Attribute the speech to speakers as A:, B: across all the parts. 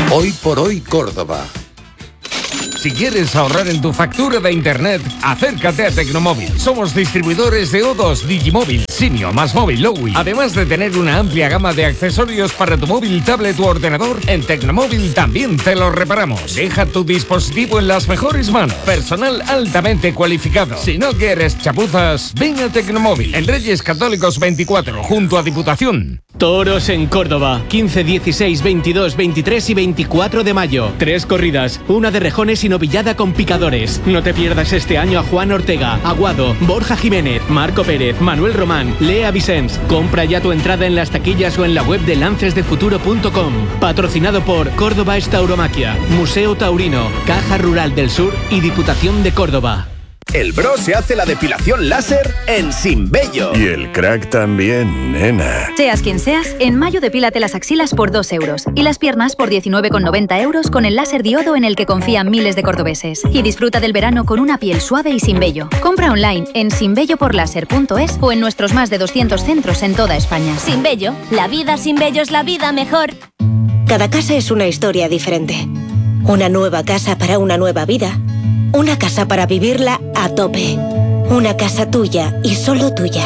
A: Hoy por hoy Córdoba.
B: Si quieres ahorrar en tu factura de internet, acércate a Tecnomóvil. Somos distribuidores de O2, Digimóvil, Simio, Másmóvil, Lowi. Además de tener una amplia gama de accesorios para tu móvil, tablet u ordenador, en Tecnomóvil también te lo reparamos. Deja tu dispositivo en las mejores manos. Personal altamente cualificado. Si no quieres chapuzas, ven a Tecnomóvil. En Reyes Católicos 24, junto a Diputación.
C: Toros en Córdoba, 15, 16, 22, 23 y 24 de mayo. 3 corridas, una de rejones y novillada con picadores. No te pierdas este año a Juan Ortega, Aguado, Borja Jiménez, Marco Pérez, Manuel Román, Lea Vicens. Compra ya tu entrada en las taquillas o en la web de lancesdefuturo.com. Patrocinado por Córdoba Tauromaquia, Museo Taurino, Caja Rural del Sur y Diputación de Córdoba.
D: El bro se hace la depilación láser en Sinbello.
E: Y el crack también, nena.
F: Seas quien seas, en mayo depílate las axilas por 2 euros y las piernas por 19,90 euros con el láser diodo en el que confían miles de cordobeses. Y disfruta del verano con una piel suave y sin vello. Compra online en sinbelloporlaser.es o en nuestros más de 200 centros en toda España.
G: Sinbello, la vida sin vello es la vida mejor.
H: Cada casa es una historia diferente. Una nueva casa para una nueva vida. Una casa para vivirla a tope. Una casa tuya y solo tuya.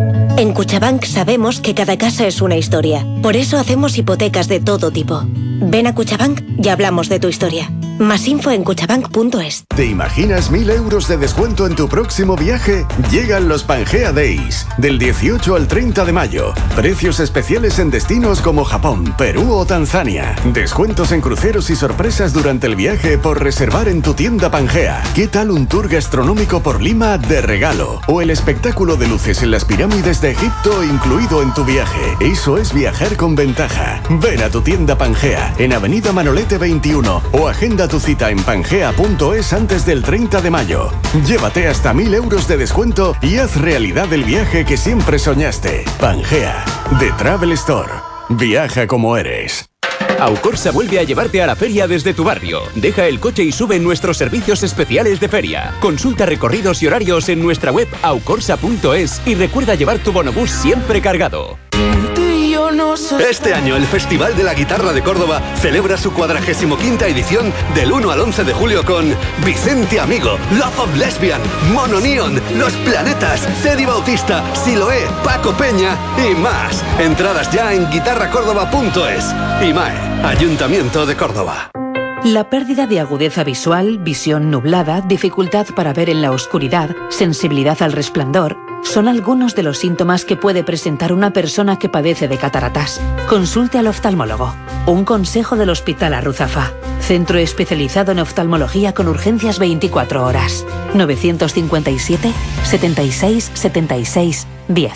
H: En Cuchabank sabemos que cada casa es una historia. Por eso hacemos hipotecas de todo tipo. Ven a Cuchabank y hablamos de tu historia. Más info en cuchabank.es.
E: ¿Te imaginas 1.000 euros de descuento en tu próximo viaje? Llegan los Pangea Days, del 18 al 30 de mayo. Precios especiales en destinos como Japón, Perú o Tanzania. Descuentos en cruceros y sorpresas durante el viaje por reservar en tu tienda Pangea. ¿Qué tal un tour gastronómico por Lima de regalo? O el espectáculo de luces en las pirámides de Egipto incluido en tu viaje. Eso es viajar con ventaja. Ven a tu tienda Pangea, en Avenida Manolete 21, o agenda tu cita en pangea.es antes del 30 de mayo. Llévate hasta 1.000 euros de descuento y haz realidad el viaje que siempre soñaste. Pangea, de Travel Store. Viaja como eres.
I: Aucorsa vuelve a llevarte a la feria desde tu barrio. Deja el coche y sube en nuestros servicios especiales de feria. Consulta recorridos y horarios en nuestra web aucorsa.es y recuerda llevar tu bonobús siempre cargado.
D: Este año el Festival de la Guitarra de Córdoba celebra su 45ª edición del 1 al 11 de julio con Vicente Amigo, Love of Lesbian, Mono Neon, Los Planetas, Teddy Bautista, Siloé, Paco Peña y más. Entradas ya en guitarracórdoba.es. IMAE, Ayuntamiento de Córdoba.
J: La pérdida de agudeza visual, visión nublada, dificultad para ver en la oscuridad, sensibilidad al resplandor, son algunos de los síntomas que puede presentar una persona que padece de cataratas. Consulte al oftalmólogo. Un consejo del Hospital Arruzafa. Centro especializado en oftalmología con urgencias 24 horas. 957 76 76 10.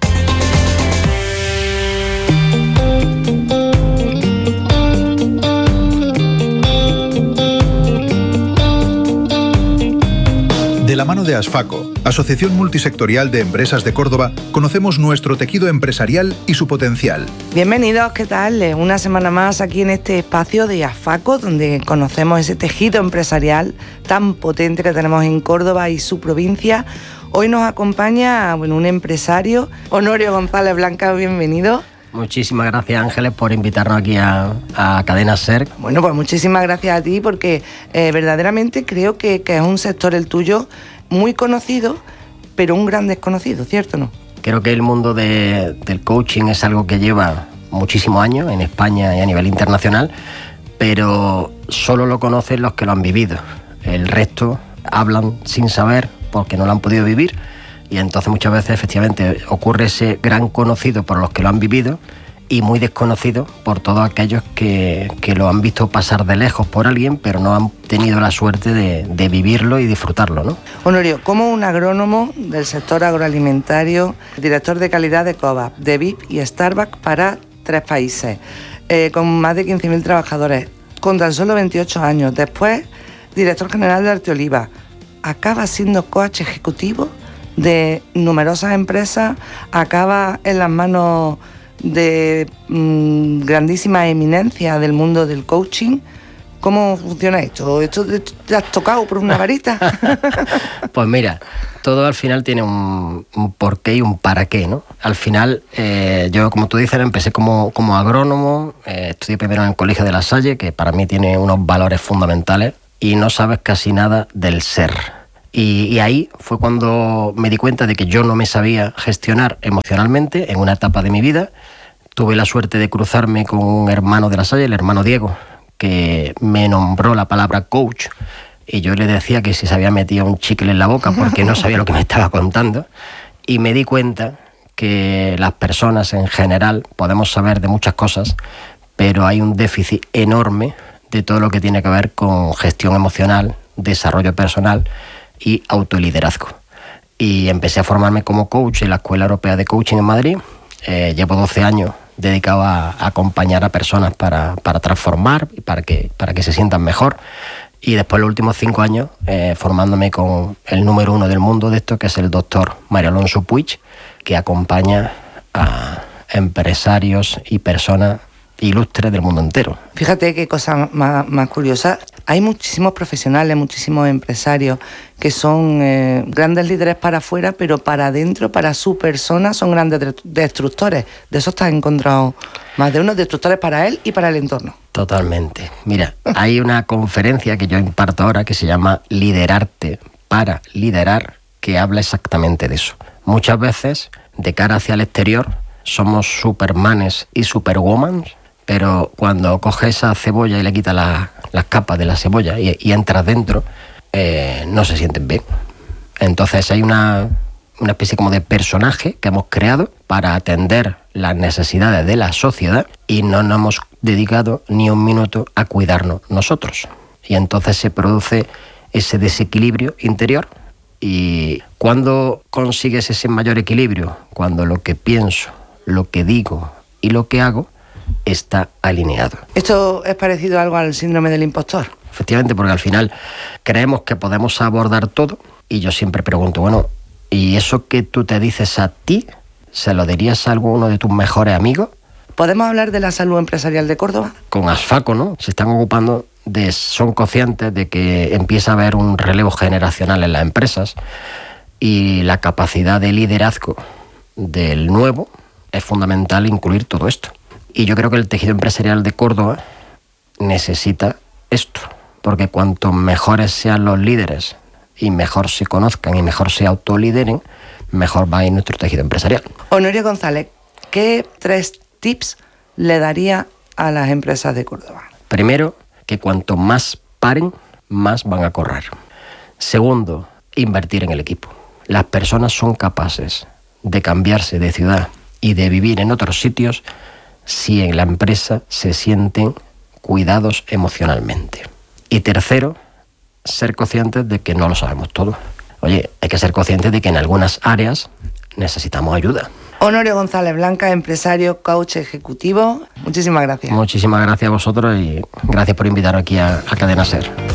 K: De la mano de Asfaco, Asociación Multisectorial de Empresas de Córdoba, conocemos nuestro tejido empresarial y su potencial.
L: Bienvenidos, ¿qué tal? Una semana más aquí en este espacio de Asfaco, donde conocemos ese tejido empresarial tan potente que tenemos en Córdoba y su provincia. Hoy nos acompaña un empresario, Honorio González Blanca, bienvenido.
M: Muchísimas gracias, Ángeles, por invitarnos aquí a Cadena SER.
L: Bueno, pues muchísimas gracias a ti porque verdaderamente creo que es un sector el tuyo muy conocido, pero un gran desconocido, ¿cierto o no?
M: Creo que el mundo del coaching es algo que lleva muchísimos años en España y a nivel internacional, pero solo lo conocen los que lo han vivido. El resto hablan sin saber porque no lo han podido vivir. Y entonces muchas veces efectivamente ocurre ese gran conocido por los que lo han vivido y muy desconocido por todos aquellos que lo han visto pasar de lejos por alguien, pero no han tenido la suerte de vivirlo y disfrutarlo, ¿no?
L: Honorio, como un agrónomo del sector agroalimentario, director de calidad de COVAP, de VIP y Starbucks para 3 países, con más de 15.000 trabajadores, con tan solo 28 años, después director general de Arteoliva, acaba siendo coach ejecutivo de numerosas empresas, acaba en las manos de grandísima eminencia del mundo del coaching. ¿Cómo funciona esto? ¿Esto te has tocado por una varita?
M: Pues mira, todo al final tiene un porqué y un para qué, ¿no? Al final, yo, como tú dices, empecé como agrónomo, estudié primero en el Colegio de La Salle, que para mí tiene unos valores fundamentales, y no sabes casi nada del ser. Y ahí fue cuando me di cuenta de que yo no me sabía gestionar emocionalmente en una etapa de mi vida. Tuve la suerte de cruzarme con un hermano de La Salle, el hermano Diego, que me nombró la palabra coach, y yo le decía que si se había metido un chicle en la boca porque no sabía lo que me estaba contando, y me di cuenta que las personas en general podemos saber de muchas cosas, pero hay un déficit enorme de todo lo que tiene que ver con gestión emocional, desarrollo personal y autoliderazgo. Y empecé a formarme como coach en la Escuela Europea de Coaching en Madrid. Llevo 12 años dedicado a acompañar a personas para transformar y para que se sientan mejor. Y después los últimos 5 años formándome con el número 1 del mundo de esto, que es el doctor Mario Alonso Puig, que acompaña a empresarios y personas ilustres del mundo entero.
L: Fíjate qué cosa más curiosa. Hay muchísimos profesionales, muchísimos empresarios que son grandes líderes para afuera, pero para adentro, para su persona, son grandes destructores. De eso te has encontrado más de unos destructores para él y para el entorno.
M: Totalmente. Mira, hay una conferencia que yo imparto ahora que se llama Liderarte para liderar, que habla exactamente de eso. Muchas veces, de cara hacia el exterior, somos supermanes y superwoman, pero cuando coges esa cebolla y le quitas las capas de la cebolla y entras dentro, no se sienten bien. Entonces hay una especie como de personaje que hemos creado para atender las necesidades de la sociedad, y no nos hemos dedicado ni un minuto a cuidarnos nosotros. Y entonces se produce ese desequilibrio interior. Y ¿cuándo consigues ese mayor equilibrio? Cuando lo que pienso, lo que digo y lo que hago está alineado.
L: ¿Esto es parecido a algo al síndrome del impostor?
M: Efectivamente, porque al final creemos que podemos abordar todo, y yo siempre pregunto, bueno, ¿y eso que tú te dices a ti, se lo dirías a alguno de tus mejores amigos?
L: ¿Podemos hablar de la salud empresarial de Córdoba?
M: Con ASFACO, ¿no? Se están ocupando son conscientes de que empieza a haber un relevo generacional en las empresas, y la capacidad de liderazgo del nuevo es fundamental incluir todo esto. Y yo creo que el tejido empresarial de Córdoba necesita esto, porque cuanto mejores sean los líderes y mejor se conozcan y mejor se autolideren, mejor va a ir nuestro tejido empresarial.
L: Honorio González, ¿qué 3 tips le daría a las empresas de Córdoba?
M: Primero, que cuanto más paren, más van a correr. Segundo, invertir en el equipo. Las personas son capaces de cambiarse de ciudad y de vivir en otros sitios si en la empresa se sienten cuidados emocionalmente. Y tercero, ser conscientes de que no lo sabemos todo. Oye, hay que ser conscientes de que en algunas áreas necesitamos ayuda.
L: Honorio González Blanca, empresario, coach ejecutivo, muchísimas gracias.
M: Muchísimas gracias a vosotros y gracias por invitarme aquí a Cadena Ser.